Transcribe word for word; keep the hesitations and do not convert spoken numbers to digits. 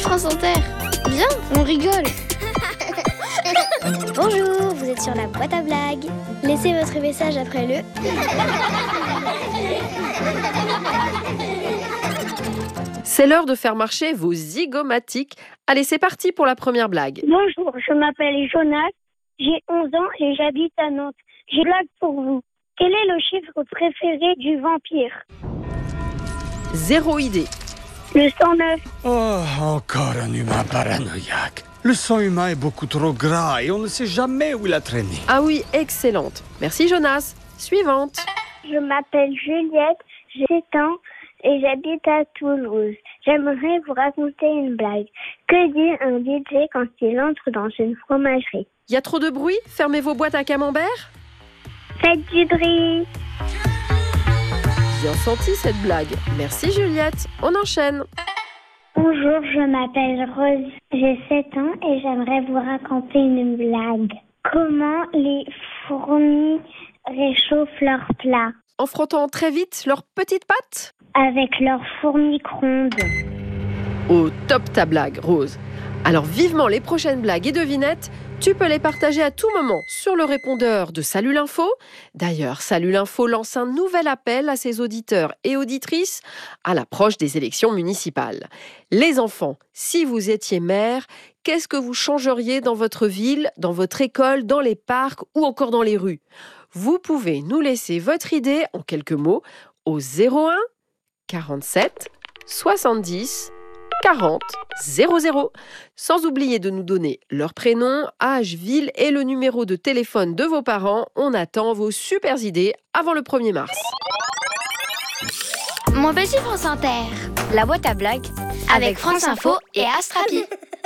France Inter. Viens, on rigole. Bonjour, vous êtes sur la boîte à blagues. Laissez votre message après le... C'est l'heure de faire marcher vos zygomatiques. Allez, c'est parti pour la première blague. Bonjour, je m'appelle Jonas, j'ai onze ans et j'habite à Nantes. J'ai une blague pour vous. Quel est le chiffre préféré du vampire? Zéro idée. Le cent neuf. Oh, encore un humain paranoïaque. Le sang humain est beaucoup trop gras et on ne sait jamais où il a traîné. Ah oui, excellente. Merci Jonas. Suivante. Je m'appelle Juliette, j'ai sept ans et j'habite à Toulouse. J'aimerais vous raconter une blague. Que dit un D J quand il entre dans une fromagerie? Il y a trop de bruit? Fermez vos boîtes à camembert. Faites du bruit. Bien senti cette blague. Merci Juliette. On enchaîne. Bonjour, je m'appelle Rose, j'ai sept ans et j'aimerais vous raconter une blague. Comment les fourmis réchauffent leurs plats? En frottant très vite leurs petites pattes? Avec leurs fourmicrondes. Au top ta blague, Rose. Alors vivement les prochaines blagues et devinettes, tu peux les partager à tout moment sur le répondeur de Salut l'Info. D'ailleurs, Salut l'Info lance un nouvel appel à ses auditeurs et auditrices à l'approche des élections municipales. Les enfants, si vous étiez maire, qu'est-ce que vous changeriez dans votre ville, dans votre école, dans les parcs ou encore dans les rues? Vous pouvez nous laisser votre idée en quelques mots au zéro un quarante-sept soixante-dix quarante zéro zéro. Sans oublier de nous donner leur prénom, âge, ville et le numéro de téléphone de vos parents. On attend vos super idées avant le premier mars. Mon petit France Inter. La boîte à blagues Avec France Info et Astrapi.